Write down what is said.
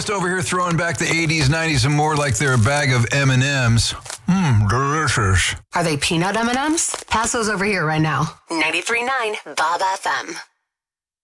just over here throwing back the 80s, 90s, and more like they're a bag of M&Ms. Delicious. Are they peanut M&Ms? Pass those over here right now. 93.9 Bob FM.